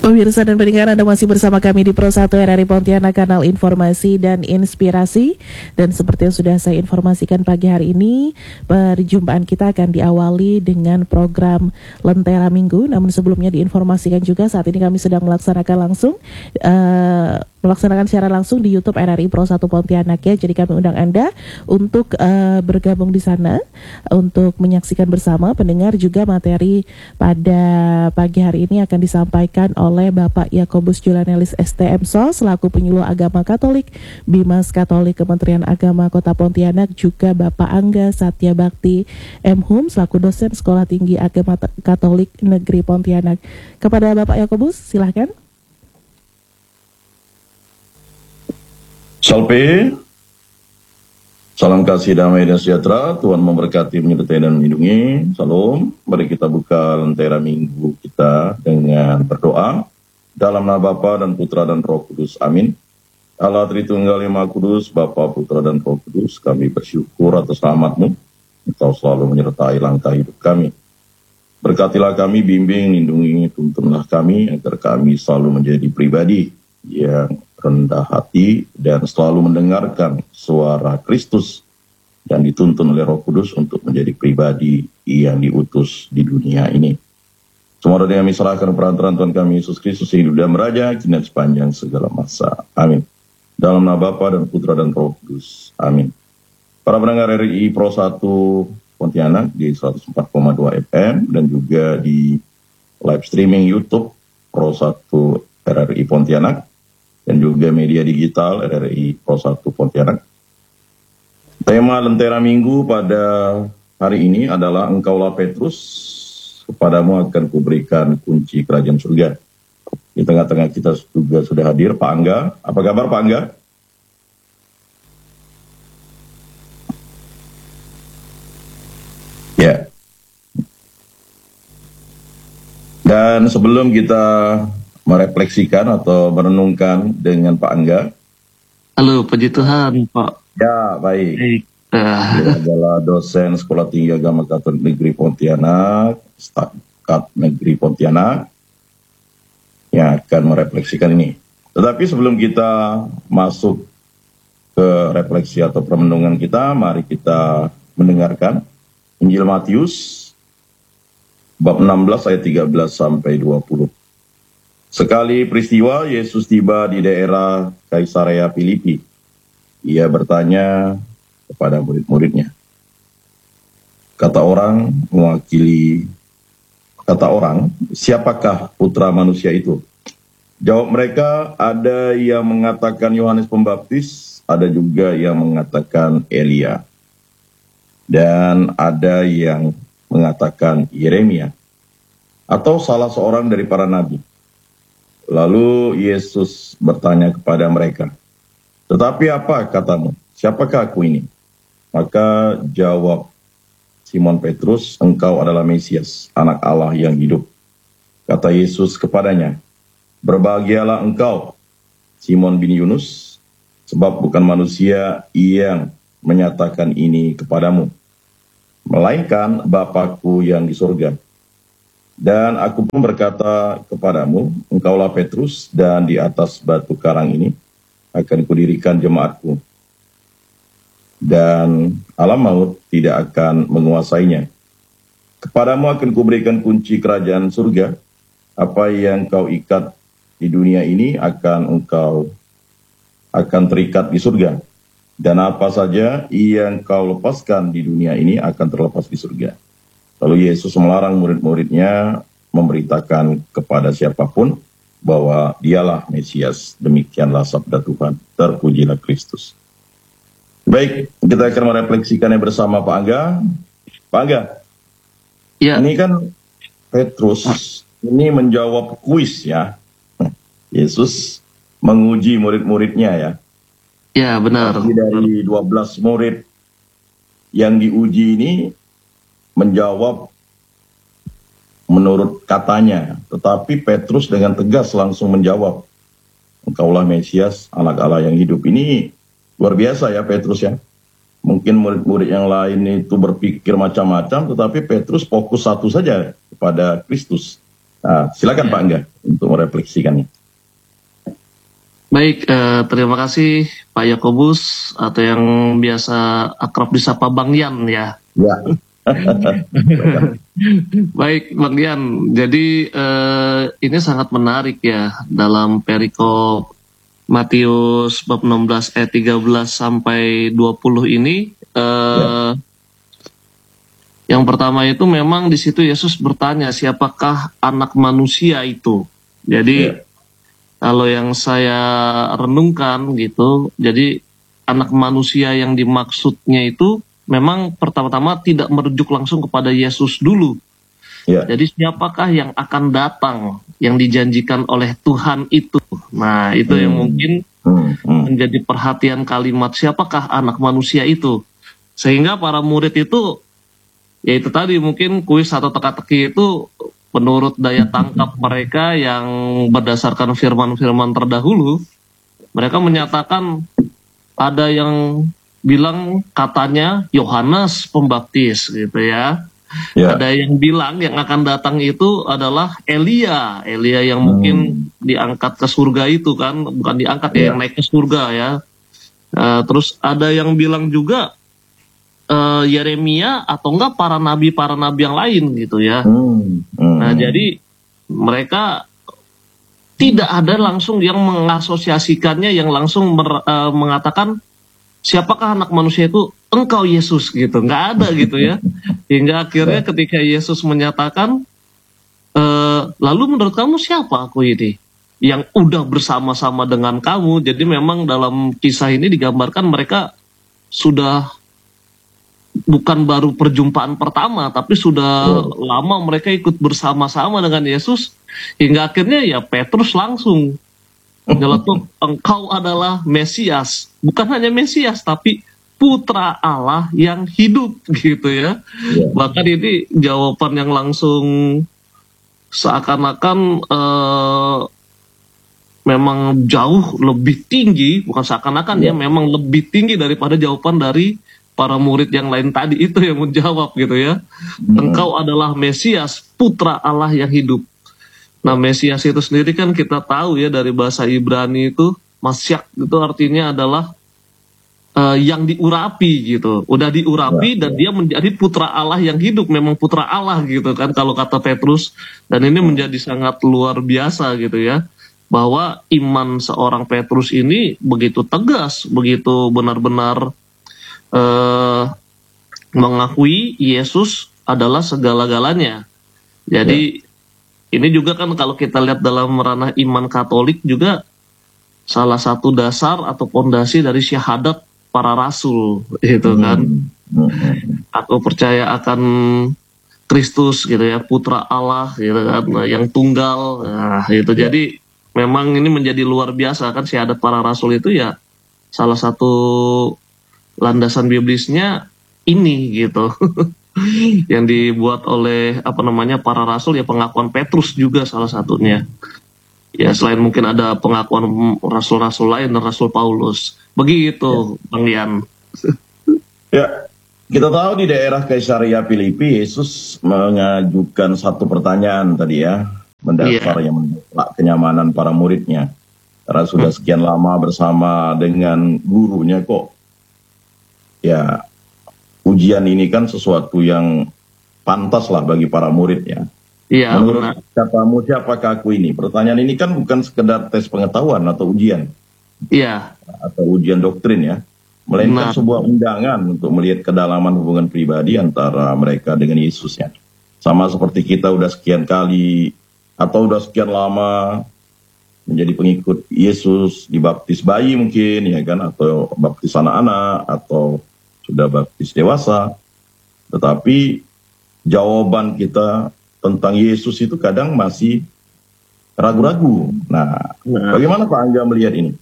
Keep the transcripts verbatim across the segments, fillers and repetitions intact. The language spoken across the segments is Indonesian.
Pemirsa dan pendengar, Anda masih bersama kami di Pro satu R R I Pontianak, kanal informasi dan inspirasi. Dan seperti yang sudah saya informasikan pagi hari ini, perjumpaan kita akan diawali dengan program Lentera Minggu. Namun sebelumnya diinformasikan juga saat ini kami sedang melaksanakan langsung uh, melaksanakan siaran langsung di YouTube R R I Pro satu Pontianak ya. Jadi kami undang Anda untuk uh, bergabung di sana untuk menyaksikan bersama. Pendengar, juga materi pada pagi hari ini akan disampaikan oleh Bapak Yakobus Julanelis S T M So selaku penyuluh agama Katolik Bimas Katolik Kementerian Agama Kota Pontianak, juga Bapak Angga Satya Bakti M Hum selaku dosen Sekolah Tinggi Agama Katolik Negeri Pontianak. Kepada Bapak Yakobus, silahkan. Salve, salam kasih, damai dan sejahtera. Tuhan memberkati, menyertai dan melindungi. Salam. Mari kita buka Lentera Minggu kita dengan berdoa. Dalam nama Bapa dan Putra dan Roh Kudus. Amin. Allah Tritunggal Yang Maha Kudus, Bapa, Putra dan Roh Kudus, kami bersyukur atas rahmat-Mu. Engkau selalu menyertai langkah hidup kami. Berkatilah kami, bimbing, lindungi, tuntunlah kami, agar kami selalu menjadi pribadi yang rendah hati dan selalu mendengarkan suara Kristus dan dituntun oleh Roh Kudus untuk menjadi pribadi yang diutus di dunia ini. Semua doa kami serahkan perantaran Tuhan kami Yesus Kristus, hidup dan meraja kini sepanjang segala masa. Amin. Dalam nama Bapa dan Putra dan Roh Kudus. Amin. Para pendengar R R I Pro satu Pontianak di seratus empat koma dua F M dan juga di live streaming YouTube Pro satu R R I Pontianak dan juga media digital R R I Pro satu Pontianak. Tema Lentera Minggu pada hari ini adalah Engkaulah Petrus, kepadamu akan kuberikan kunci kerajaan surga. Di tengah-tengah kita juga sudah hadir Pak Angga. Apa kabar Pak Angga? Ya. Dan sebelum kita merefleksikan atau merenungkan dengan Pak Angga. Halo, puji Tuhan, Pak. Ya, baik. Baik. Dia adalah dosen Sekolah Tinggi Agama Katolik Negeri Pontianak, Staf Negeri Pontianak, yang akan merefleksikan ini. Tetapi sebelum kita masuk ke refleksi atau permenungan kita, mari kita mendengarkan Injil Matius bab enam belas ayat tiga belas sampai dua puluh. Sekali peristiwa Yesus tiba di daerah Kaisarea Filipi. Ia bertanya kepada murid-muridnya. Kata orang mewakili, kata orang, siapakah putra manusia itu? Jawab mereka, ada yang mengatakan Yohanes Pembaptis, ada juga yang mengatakan Elia, dan ada yang mengatakan Yeremia, atau salah seorang dari para nabi. Lalu Yesus bertanya kepada mereka, tetapi apa katamu? Siapakah aku ini? Maka jawab Simon Petrus, engkau adalah Mesias, anak Allah yang hidup. Kata Yesus kepadanya, berbahagialah engkau, Simon bin Yunus, sebab bukan manusia yang menyatakan ini kepadamu, melainkan Bapa-Ku yang di surga. Dan aku pun berkata kepadamu, engkaulah Petrus, dan di atas batu karang ini akan kudirikan jemaatku. Dan alam maut tidak akan menguasainya. Kepadamu akan kuberikan kunci kerajaan surga. Apa yang kau ikat di dunia ini akan engkau akan terikat di surga. Dan apa saja yang kau lepaskan di dunia ini akan terlepas di surga. Lalu Yesus melarang murid-muridnya memberitakan kepada siapapun bahwa dialah Mesias. Demikianlah sabda Tuhan. Terpujilah Kristus. Baik, kita akan merefleksikannya bersama Pak Angga. Pak Angga, ya. Ini kan Petrus ini menjawab kuis ya. Yesus menguji murid-muridnya ya. Ya, benar. Jadi dari dua belas murid yang diuji ini menjawab menurut katanya. Tetapi Petrus dengan tegas langsung menjawab, engkaulah Mesias, anak Allah yang hidup. Ini luar biasa ya Petrus ya. Mungkin murid-murid yang lain itu berpikir macam-macam, tetapi Petrus fokus satu saja kepada Kristus. Nah, silakan Pak Angga untuk merefleksikannya. Baik, eh, terima kasih Pak Yakobus atau yang biasa akrab disapa Bang Yan ya. Ya. Baik Bang Yan, jadi eh, ini sangat menarik ya dalam perikop Matius bab enam belas ayat tiga belas sampai dua puluh ini. Eh, ya. Yang pertama itu memang di situ Yesus bertanya siapakah anak manusia itu. Jadi ya. Kalau yang saya renungkan gitu, jadi anak manusia yang dimaksudnya itu memang pertama-tama tidak merujuk langsung kepada Yesus dulu. Ya. Jadi siapakah yang akan datang yang dijanjikan oleh Tuhan itu? Nah itu hmm. yang mungkin hmm. Hmm. menjadi perhatian kalimat siapakah anak manusia itu. Sehingga para murid itu, ya itu tadi mungkin kuis atau teka-teki itu menurut daya tangkap mereka yang berdasarkan firman-firman terdahulu, mereka menyatakan ada yang bilang katanya Yohanes Pembaptis gitu ya. Ya. Ada yang bilang yang akan datang itu adalah Elia, Elia yang hmm. mungkin diangkat ke surga itu kan, bukan diangkat ya, ya yang naik ke surga ya. Uh, terus ada yang bilang juga Uh, Yeremia atau enggak para nabi para nabi yang lain gitu ya. Hmm, hmm. Nah jadi mereka tidak ada langsung yang mengasosiasikannya yang langsung mer, uh, mengatakan siapakah anak manusia itu engkau Yesus gitu, nggak ada gitu ya. Hingga akhirnya ketika Yesus menyatakan uh, lalu menurut kamu siapa aku ini yang udah bersama-sama dengan kamu. Jadi memang dalam kisah ini digambarkan mereka sudah bukan baru perjumpaan pertama, tapi sudah oh. lama mereka ikut bersama-sama dengan Yesus, hingga akhirnya ya Petrus langsung nyeletuk, engkau adalah Mesias, bukan hanya Mesias, tapi Putra Allah yang hidup gitu ya. Yeah. Bahkan ini jawaban yang langsung seakan-akan uh, memang jauh lebih tinggi, bukan seakan-akan yeah. ya, memang lebih tinggi daripada jawaban dari para murid yang lain tadi itu yang menjawab gitu ya. Hmm. Engkau adalah Mesias, Putra Allah yang hidup. Nah Mesias itu sendiri kan kita tahu ya dari bahasa Ibrani itu, Masyak itu artinya adalah uh, yang diurapi gitu. Udah diurapi ya, dan ya. dia menjadi Putra Allah yang hidup, memang Putra Allah gitu kan kalau kata Petrus. Dan ini menjadi sangat luar biasa gitu ya. Bahwa iman seorang Petrus ini begitu tegas, begitu benar-benar Uh, mengakui Yesus adalah segala-galanya. Jadi ya. ini juga kan kalau kita lihat dalam ranah iman Katolik juga salah satu dasar atau fondasi dari syahadat para rasul gitu kan. Hmm. Aku percaya akan Kristus gitu ya, Putra Allah gitu kan, yang tunggal. Nah, itu ya. Jadi memang ini menjadi luar biasa kan syahadat para rasul itu ya salah satu landasan biblisnya ini gitu yang dibuat oleh apa namanya para rasul ya, pengakuan Petrus juga salah satunya ya, selain mungkin ada pengakuan rasul-rasul lain dan Rasul Paulus begitu ya. Bang Yan. Ya kita tahu di daerah Kaisaria Filipi Yesus mengajukan satu pertanyaan tadi ya, mendasar ya. yang menolak kenyamanan para muridnya karena sudah sekian lama bersama dengan gurunya kok. Ya, ujian ini kan sesuatu yang pantas lah bagi para murid ya. Iya, menurut benar. Katamu siapakah aku ini? Pertanyaan ini kan bukan sekedar tes pengetahuan atau ujian. Iya. Atau ujian doktrin ya. Melainkan benar. sebuah undangan untuk melihat kedalaman hubungan pribadi antara mereka dengan Yesus ya. Sama seperti kita udah sekian kali atau udah sekian lama menjadi pengikut Yesus, dibaptis bayi mungkin ya kan, atau baptis anak-anak, atau sudah baptis dewasa, tetapi jawaban kita tentang Yesus itu kadang masih ragu-ragu. Nah, nah. bagaimana Pak Angga melihat ini?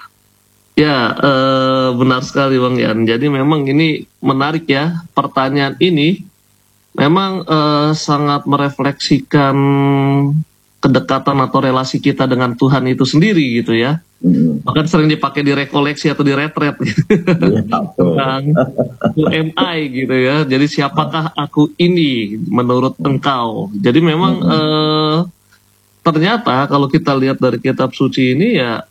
Ya, eh, benar sekali Bang Yan. Jadi memang ini menarik ya, pertanyaan ini memang eh, sangat merefleksikan kedekatan atau relasi kita dengan Tuhan itu sendiri gitu ya. Hmm. Bahkan sering dipakai di rekoleksi atau di retret gitu. Tentang U M I gitu ya. Jadi siapakah aku ini menurut engkau? Jadi memang hmm. eh, ternyata kalau kita lihat dari kitab suci ini ya,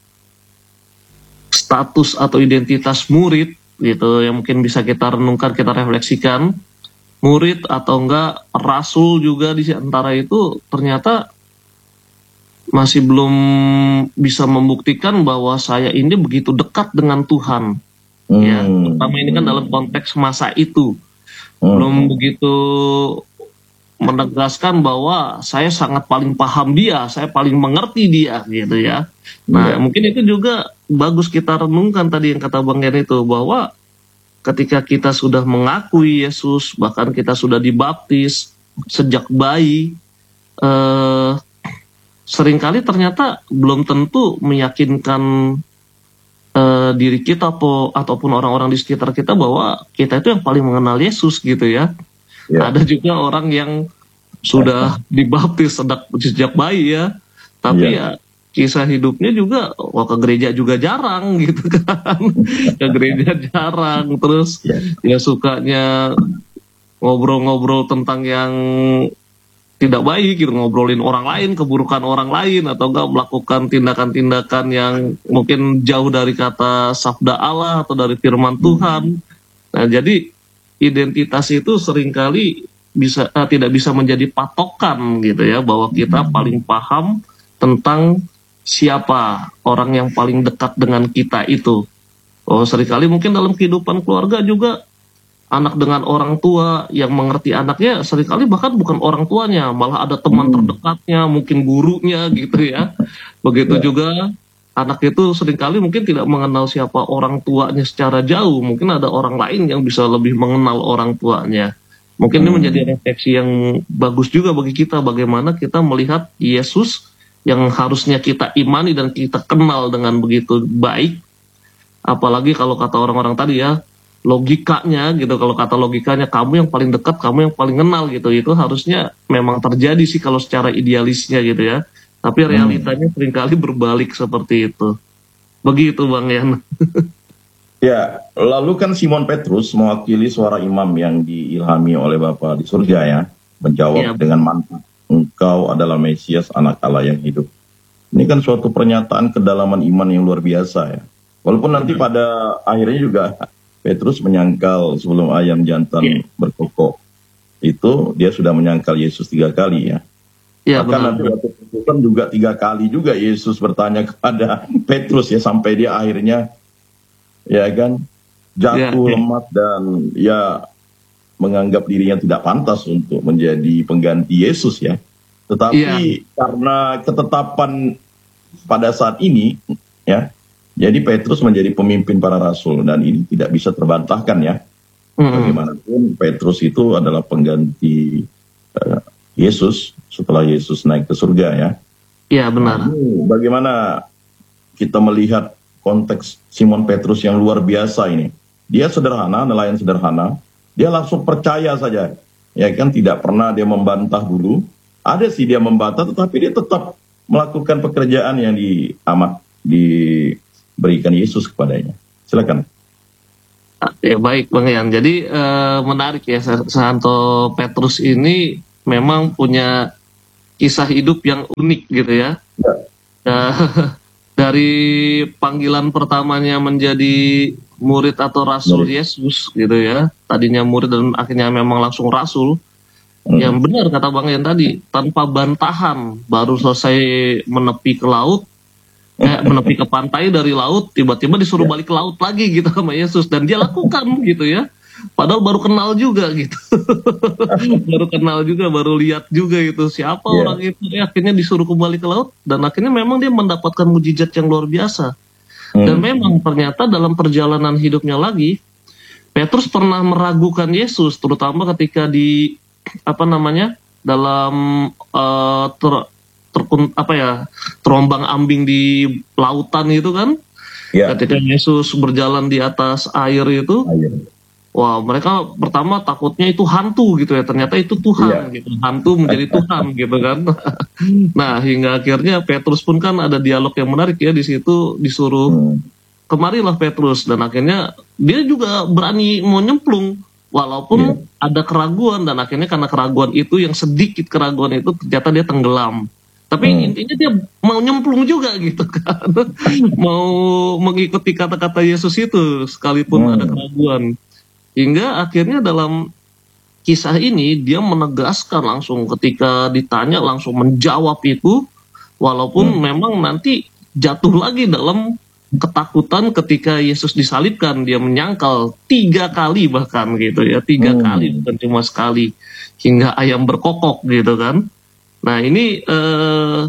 status atau identitas murid gitu yang mungkin bisa kita renungkan, kita refleksikan, murid atau enggak rasul juga di antara itu ternyata masih belum bisa membuktikan bahwa saya ini begitu dekat dengan Tuhan. Hmm. Ya, terutama ini kan dalam konteks masa itu. Hmm. Belum begitu menegaskan bahwa saya sangat paling paham dia, saya paling mengerti dia gitu ya. Nah, yeah. mungkin itu juga bagus kita renungkan tadi yang kata Bang Yan itu, bahwa ketika kita sudah mengakui Yesus, bahkan kita sudah dibaptis sejak bayi, eh, seringkali ternyata belum tentu meyakinkan uh, diri kita po, ataupun orang-orang di sekitar kita bahwa kita itu yang paling mengenal Yesus gitu ya. Ya. Ada juga orang yang sudah dibaptis sejak, sejak bayi ya, tapi ya. ya kisah hidupnya juga, wah ke gereja juga jarang gitu kan, ke gereja jarang, terus ya, ya sukanya ngobrol-ngobrol tentang yang tidak baik gitu, ngobrolin orang lain, keburukan orang lain, atau enggak melakukan tindakan-tindakan yang mungkin jauh dari kata sabda Allah atau dari firman Tuhan. Nah, jadi identitas itu seringkali bisa eh, tidak bisa menjadi patokan gitu ya, bahwa kita paling paham tentang siapa orang yang paling dekat dengan kita itu. Oh, seringkali mungkin dalam kehidupan keluarga juga, anak dengan orang tua yang mengerti anaknya seringkali bahkan bukan orang tuanya, malah ada teman terdekatnya, mungkin gurunya gitu ya. Begitu ya. Juga anak itu seringkali mungkin tidak mengenal siapa orang tuanya secara jauh, mungkin ada orang lain yang bisa lebih mengenal orang tuanya. Mungkin hmm. ini menjadi refleksi yang bagus juga bagi kita, bagaimana kita melihat Yesus yang harusnya kita imani dan kita kenal dengan begitu baik. Apalagi kalau kata orang-orang tadi ya, logikanya gitu, kalau kata logikanya kamu yang paling dekat, kamu yang paling kenal gitu, itu harusnya memang terjadi sih kalau secara idealisnya gitu ya, tapi realitanya hmm. seringkali berbalik seperti itu. Begitu Bang Yan. Ya, lalu kan Simon Petrus mewakili suara imam yang diilhami oleh Bapa di surga ya, menjawab ya. dengan mantap, engkau adalah Mesias, anak Allah yang hidup. Ini kan suatu pernyataan kedalaman iman yang luar biasa ya, walaupun nanti hmm. pada akhirnya juga Petrus menyangkal sebelum ayam jantan yeah. berkokok. Itu dia sudah menyangkal Yesus tiga kali ya. Yeah, Bahkan benar. nanti waktu penyebutan juga tiga kali juga Yesus bertanya kepada Petrus ya, sampai dia akhirnya ya kan jatuh yeah, yeah. lemas dan ya menganggap dirinya tidak pantas untuk menjadi pengganti Yesus ya. Tetapi yeah. karena ketetapan pada saat ini ya, jadi Petrus menjadi pemimpin para rasul dan ini tidak bisa terbantahkan ya. Mm-hmm. Bagaimanapun Petrus itu adalah pengganti uh, Yesus setelah Yesus naik ke surga ya. Iya benar. Nah, bagaimana kita melihat konteks Simon Petrus yang luar biasa ini? Dia sederhana, nelayan sederhana. Dia langsung percaya saja. Ya kan, tidak pernah dia membantah dulu. Ada sih dia membantah, tetapi dia tetap melakukan pekerjaan yang di amat di berikan Yesus kepadanya. Silakan. Ya baik Bang Yan. Jadi eh, menarik ya, Santo Petrus ini memang punya kisah hidup yang unik gitu ya. Ya. Nah, dari panggilan pertamanya menjadi murid atau rasul murid. Yesus gitu ya. Tadinya murid dan akhirnya memang langsung rasul. Hmm. Yang benar kata Bang Yan tadi, tanpa bantahan, baru selesai menepi ke laut, kayak menepi ke pantai dari laut, tiba-tiba disuruh yeah. balik ke laut lagi gitu sama Yesus, dan dia lakukan gitu ya, padahal baru kenal juga gitu. baru kenal juga, baru lihat juga gitu siapa yeah. orang itu, ya, akhirnya disuruh kembali ke laut, dan akhirnya memang dia mendapatkan mujizat yang luar biasa. hmm. Dan memang ternyata dalam perjalanan hidupnya lagi, Petrus pernah meragukan Yesus, terutama ketika di apa namanya dalam uh, ter terkun apa ya terombang ambing di lautan itu kan, ya. Ketika Yesus berjalan di atas air itu, air. Wah mereka pertama takutnya itu hantu gitu ya, ternyata itu Tuhan, ya. Gitu, hantu menjadi Tuhan gitu kan. Nah hingga akhirnya Petrus pun kan ada dialog yang menarik ya di situ, disuruh hmm. kemarilah Petrus, dan akhirnya dia juga berani mau nyemplung walaupun ya. ada keraguan, dan akhirnya karena keraguan itu, yang sedikit keraguan itu ternyata dia tenggelam. Tapi Hmm. intinya dia mau nyemplung juga gitu kan. Mau mengikuti kata-kata Yesus itu sekalipun ada Hmm. keraguan. Hingga akhirnya dalam kisah ini dia menegaskan langsung ketika ditanya langsung menjawab itu, walaupun Hmm. memang nanti jatuh lagi dalam ketakutan ketika Yesus disalibkan. Dia menyangkal tiga kali bahkan gitu ya, tiga Hmm. kali bukan cuma sekali, hingga ayam berkokok gitu kan. Nah ini eh,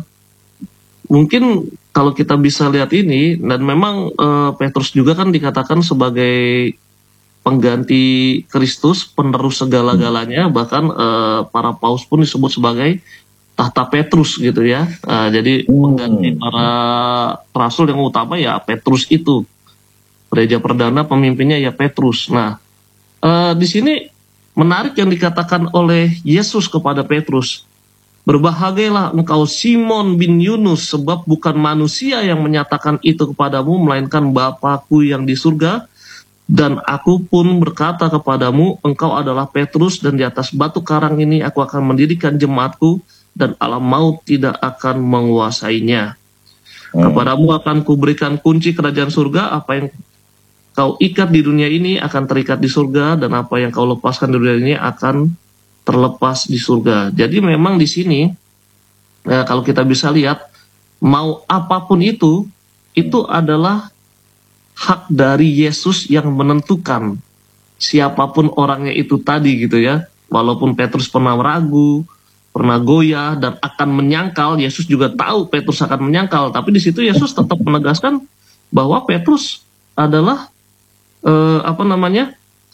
mungkin kalau kita bisa lihat ini, dan memang eh, Petrus juga kan dikatakan sebagai pengganti Kristus, penerus segala-galanya, bahkan eh, para paus pun disebut sebagai tahta Petrus gitu ya. Eh, jadi pengganti Hmm. para rasul yang utama ya Petrus itu. Gereja perdana pemimpinnya ya Petrus. Nah, eh, di sini menarik yang dikatakan oleh Yesus kepada Petrus. Berbahagialah engkau Simon bin Yunus, sebab bukan manusia yang menyatakan itu kepadamu, melainkan Bapa-Ku yang di surga. Dan aku pun berkata kepadamu, engkau adalah Petrus, dan di atas batu karang ini aku akan mendirikan jemaatku, dan alam maut tidak akan menguasainya. Hmm. Kepadamu akan kuberikan kunci kerajaan surga, apa yang kau ikat di dunia ini akan terikat di surga, dan apa yang kau lepaskan di dunia ini akan terlepas di surga. Jadi memang di sini eh, kalau kita bisa lihat, mau apapun itu, itu adalah hak dari Yesus yang menentukan siapapun orangnya itu tadi gitu ya. Walaupun Petrus pernah ragu, pernah goyah dan akan menyangkal, Yesus juga tahu Petrus akan menyangkal, tapi di situ Yesus tetap menegaskan bahwa Petrus adalah eh, apa namanya?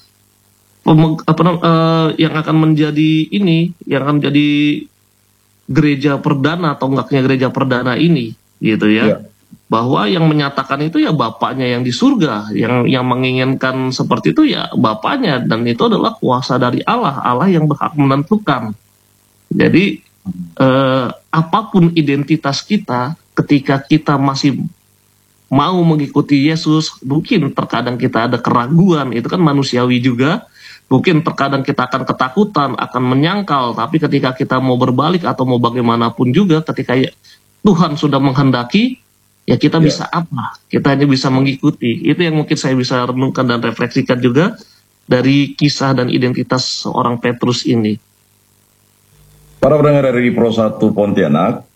Pemeg, apa uh, yang akan menjadi ini, yang akan menjadi gereja perdana atau enggaknya gereja perdana ini, gitu ya. Ya. Bahwa yang menyatakan itu ya Bapaknya yang di surga, yang yang menginginkan seperti itu ya Bapaknya, dan itu adalah kuasa dari Allah, Allah yang berhak menentukan. Jadi uh, apapun identitas kita, ketika kita masih mau mengikuti Yesus, mungkin terkadang kita ada keraguan, itu kan manusiawi juga. Mungkin terkadang kita akan ketakutan, akan menyangkal, tapi ketika kita mau berbalik atau mau bagaimanapun juga, ketika ya, Tuhan sudah menghendaki, ya kita Ya. bisa apa? Kita hanya bisa mengikuti. Itu yang mungkin saya bisa renungkan dan refleksikan juga dari kisah dan identitas seorang Petrus ini. Para pendengar dari Pro satu Pontianak,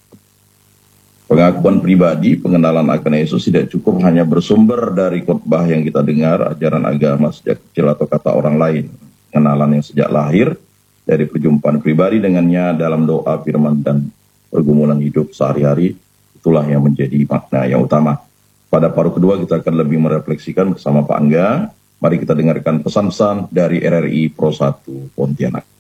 pengakuan pribadi, pengenalan akan Yesus tidak cukup hanya bersumber dari khotbah yang kita dengar, ajaran agama sejak kecil atau kata orang lain. Pengenalan yang sejak lahir, dari perjumpaan pribadi dengannya dalam doa, firman, dan pergumulan hidup sehari-hari, itulah yang menjadi makna yang utama. Pada paruh kedua kita akan lebih merefleksikan bersama Pak Angga. Mari kita dengarkan pesan-pesan dari R R I Pro satu Pontianak.